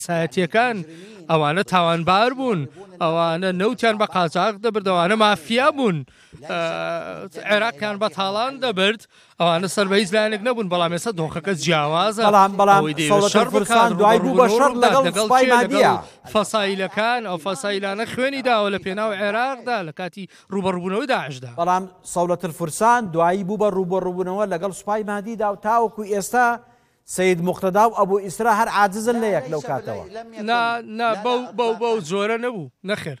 سایەتیەکان ئەوانە تاوانبار بوون، ئەوانە نەوتیان بە قاچاق دەبرد، ئەوانە مافیا بوون، عێراقیان بەتاڵان دەبرد، ئەوانە سەربەیز لایەنێک نەبوون. بەڵام ئێستا دۆخەکە جیاوازە. بەڵام سەڵەتەل فورسان دوای بوو بە شەڕ لەگەڵ سوپای مادیە. فەسایلەکان ئەو فەسایلانە خوێنی داوە لە پێناو عێراقدا لە کاتی ڕوبەڕووبوونەوەی داعشدا. بەڵام سەڵەتەل فورسان دوایی بوو بە ڕوبەڕووبوونەوە لەگەڵ سوپای مادیدا و تاوەکو ئێستا سید مقتەدا و ئەبوو ئیسرا هەر عاجزن لە یەک لەو کاتەوە. بەو جۆرە نەبوو. نەخێر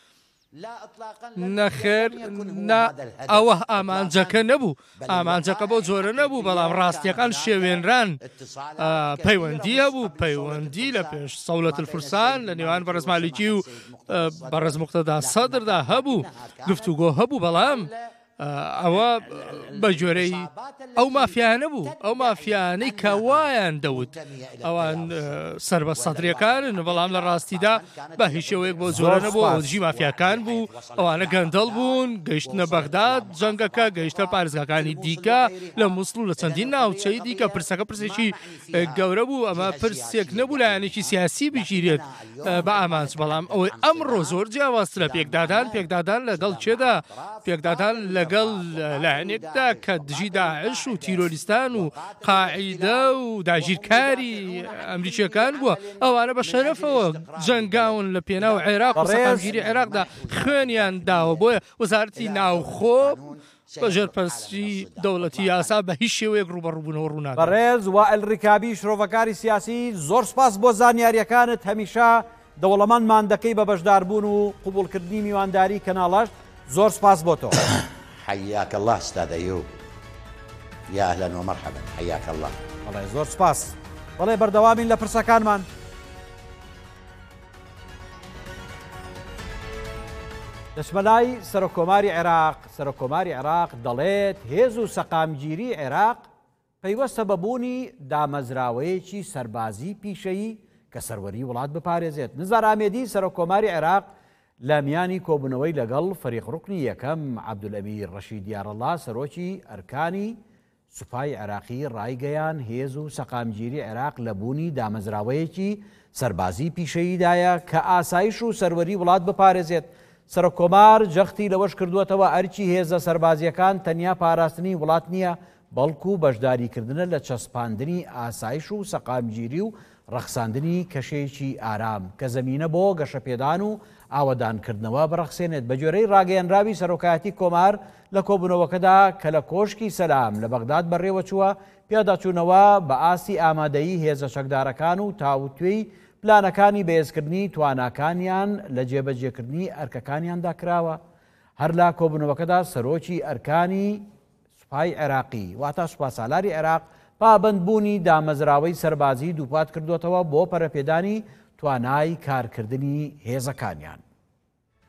نەخێر ئەوە ئامانجەکە نەبوو، ئامانجەکە بەو جۆرە نەبوو. بەڵام ڕاستیەکان شێوێنران پەیوەندی هەبوو، پەیوەندی لە پێش سەولەتل فورسان لە نێوان بەڕێز مالیکی و بەڕێز مقتەدا سەدردا هەبوو، گفتوگۆ هەبوو. بەڵام ئەوە بە جۆرەی ئەو مافیانە بوو، ئەو مافیانەی کە وایان دەوت ئەوان سەر بە سەدرەکانن. بەڵام لە ڕاستیدا بە هیچ شێوەیەک بۆ جۆرە نەبوو، ئەوژی مافیاکان بوو، ئەوانە گەندەڵ بوون، گەیشتنە بەغداد جەنگەکە، گەیشتە پارێزگاکانی دیکە لە مووسڵ و لە چەندین ناوچەی دیکە. پرسەکە پرسێکی گەورە بوو، ئەمە پرسێک نەبوو لایەنێکی سیاسی بگیرێت بە ئامانج. بەڵام ئەوەی ئەمڕۆ زۆر جیاوازترە. پێکدادان لەگەڵ چێدا؟ پێکدادان لەگەڵ لایەنێکدا کە دژی داعش و تیرۆریستان و قاعیدە و داگیرکاری ئەمریکیەکان بووە. ئەوانە بە شەرەفەوە جەنگاون لە پێناو عێراق و سەقامگیری عێراقدا خوێنیان داوە. بۆیە وەزارەتی ناوخۆ بەژێرپەرستی دەوڵەتی یاسا بە هیچ شێوەیەک ڕوبەڕووبوونەوە ڕووناکات. بەڕێز وائیل ڕیکابی شرۆڤەکاری سیاسی، زۆر سپاس بۆ زانیاریەکانت. هەمیشە دەوڵەمەندمان دەکەی بە بەشداربوون و قبوڵکردنی میوانداری کەناڵەش. زۆر سپاس بۆ تۆ. حياك الله استاذ ايوب، يا اهلا ومرحبا، حياك الله. والله زۆر سپاس. بەڵێ بەردەوامین لە پرسەکانمان. دەچمەلای سەرۆکۆماری عێراق. سەرۆکۆماری عێراق دەڵێت هێز و سەقامگیری عێراق پەیوەستە بەبوونی دامەزراوەیەکی سەربازی پیشەیی کە سەروەری وڵات بپارێزێت. نزار ئامێدی سەرۆکۆماری عێراق لە میانی کۆبوونەوەی لەگەڵ فەریق ڕوکنی یەکەم عەبدولئەمیر ڕەشید یارەڵا سەرۆکی ئەرکانی سوپای عێراقی ڕایگەیان هێز و سەقامگیری عێراق لە بوونی دامەزراوەیەکی سەربازی پیشەییدایە کە ئاسایش و سەروەری وڵات بپارێزێت. سەرۆکۆمار جەختی لەوەش کردووەتەوە ئەرچی هێزە سەربازیەکان تەنیا پاراستنی وڵات نییە، بەڵکو بەشداریکردنە لە چەسپاندنی ئاسایش و سەقامگیری و ڕەخساندنی کەشەیەکی ئارام کە زەمینە بۆ گەشەپێدان و ئاوەدانکردنەوە بڕەخسێنێت. بە جۆرەی ڕاگەیەنراوی سەرۆکایەتی کۆمار لە کۆبوونەوەکەدا کە لە کۆشکی سەلام لە بەغداد بەڕێوە چووە، پیاداچوونەوە بە ئاسی ئامادەیی هێزە چەکدارەکان و تاوتوێی پلانەکانی بەهێزکردنی تواناکانیان لە جێبەجێکردنی ئەرکەکانیاندا کراوە. هەر لە کۆبوونەوەکەدا سەرۆکی ئەرکانی سوپای عێراقی واتە سوپاسالاری عێراق پابەندبوونی دامەزراوەی سەربازی دووپات کردوێتەوە بۆ پەرەپێدانی توانای کارکردنی هێزەکانیان.